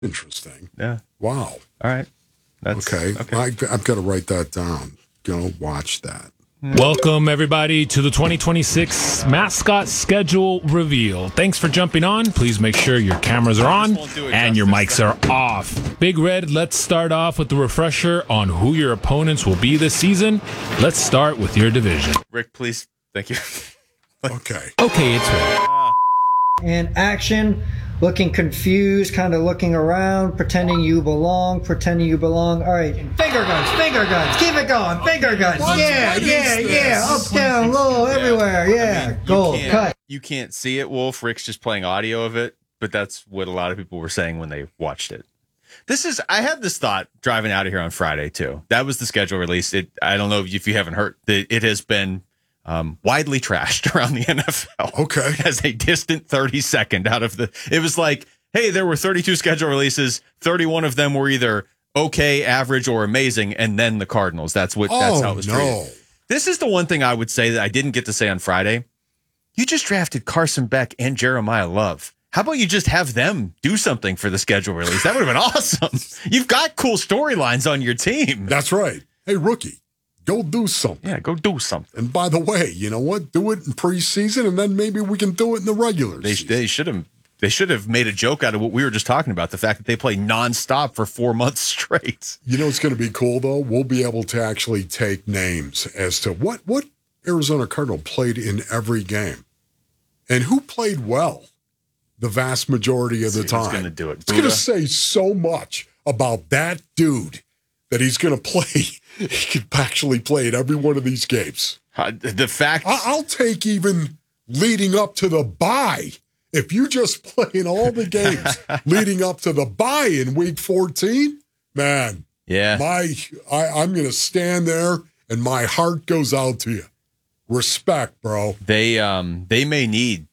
Interesting. Yeah. Wow. All right. That's Okay. I've got to write that down. Go watch that. Welcome, everybody, to the 2026 mascot schedule reveal. Thanks for jumping on. Please make sure your cameras are on and your mics are off. Big Red, let's start off with the refresher on who your opponents will be this season. Let's start with your division. Rick, please. Thank you. Okay. Okay, it's ready. In action, looking confused, kind of looking around, pretending you belong. All right, finger guns, keep it going, finger guns, yeah, up, down, low, everywhere, yeah, gold, cut. You can't see it, Wolf. Rick's just playing audio of it, but that's what a lot of people were saying when they watched it. I had this thought driving out of here on Friday, too. That was the schedule release. I don't know if you haven't heard, it has been widely trashed around the NFL. Okay. As a distant 32nd out of it was like, hey, there were 32 schedule releases. 31 of them were either okay, average, or amazing. And then the Cardinals. That's how it was treated. This is the one thing I would say that I didn't get to say on Friday. You just drafted Carson Beck and Jeremiah Love. How about you just have them do something for the schedule release? That would have been awesome. You've got cool storylines on your team. That's right. Hey, rookie. Go do something. Yeah, go do something. And by the way, you know what? Do it in preseason, and then maybe we can do it in the regular season. They should have made a joke out of what we were just talking about, the fact that they play nonstop for 4 months straight. You know what's going to be cool, though? We'll be able to actually take names as to what Arizona Cardinal played in every game. And who played well the vast majority of the time. Who's going to do it? It's going to say so much about that dude that he's going to play. He could actually play in every one of these games. The fact I'll take even leading up to the bye. If you just play in all the games leading up to the bye in week 14, man, yeah, I'm going to stand there and my heart goes out to you. Respect, bro. They may need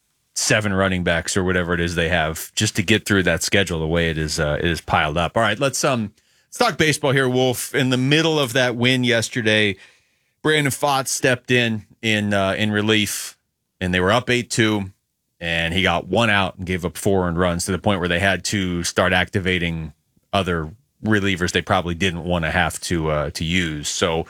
7 running backs or whatever it is they have just to get through that schedule the way it is piled up. All right, let's talk baseball here, Wolf. In the middle of that win yesterday, Brandon Pfaadt stepped in relief, and they were up 8-2, and he got 1 out and gave up 4 earned runs to the point where they had to start activating other relievers they probably didn't want to have to use. So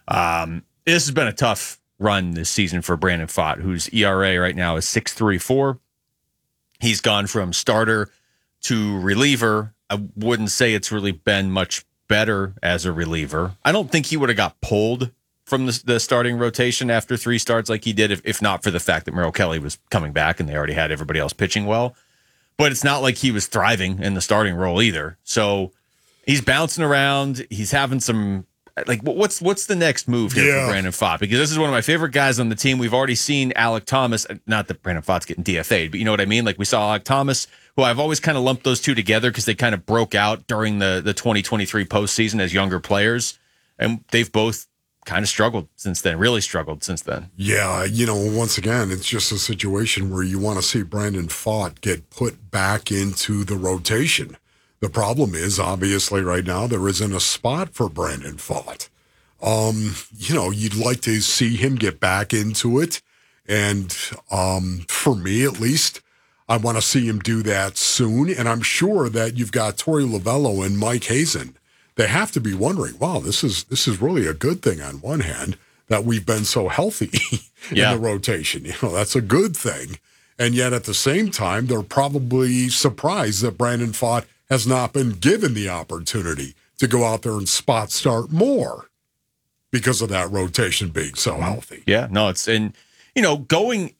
this has been a tough run this season for Brandon Pfaadt, whose ERA right now is 6.34. He's gone from starter to reliever. I wouldn't say it's really been much better as a reliever. I don't think he would have got pulled from the starting rotation after 3 starts like he did if not for the fact that Merrill Kelly was coming back and they already had everybody else pitching well. But it's not like he was thriving in the starting role either. So he's bouncing around. He's having some what's the next move here for Brandon Pfaadt? Because this is one of my favorite guys on the team. We've already seen Alek Thomas. Not that Brandon Pfaadt's getting DFA'd, but you know what I mean? Like we saw Alek Thomas, who I've always kind of lumped those two together because they kind of broke out during the 2023 postseason as younger players. And they've both kind of struggled since then, really struggled since then. Yeah, once again, it's just a situation where you want to see Brandon Pfaadt get put back into the rotation. The problem is, obviously, right now, there isn't a spot for Brandon Pfaadt. You'd like to see him get back into it. And for me, at least, I want to see him do that soon. And I'm sure that you've got Torey Lovullo and Mike Hazen. They have to be wondering, wow, this is really a good thing on one hand that we've been so healthy in the rotation. That's a good thing. And yet at the same time, they're probably surprised that Brandon Pfaadt has not been given the opportunity to go out there and spot start more because of that rotation being so healthy. Yeah, no, going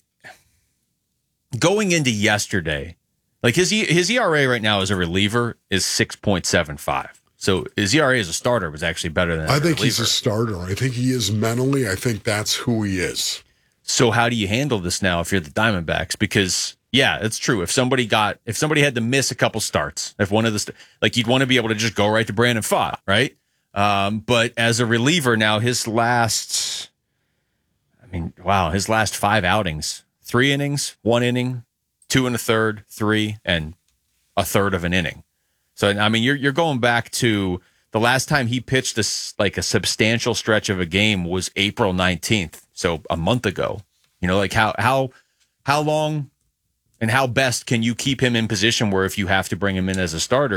into yesterday, like his ERA right now as a reliever is 6.75. So his ERA as a starter was actually better than I think he's a starter. I think he is mentally. I think that's who he is. So how do you handle this now if you're the Diamondbacks? Because yeah, it's true. If somebody had to miss a couple starts, if one of the you'd want to be able to just go right to Brandon Pfaadt, right? But as a reliever now, his last 5 outings, 3 innings, 1 inning, 2 1/3, 3, and 1/3 of an inning. So I mean, you're going back to the last time he pitched a substantial stretch of a game was April 19th, so a month ago. How long And how best can you keep him in position where if you have to bring him in as a starter,